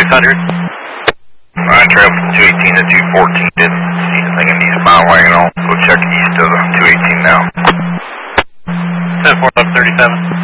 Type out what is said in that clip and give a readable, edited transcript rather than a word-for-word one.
600. I traveled from 218 to 214. Didn't see anything in East Mile Wagon. I'll go check east of the 218 now. 10-4, 1137.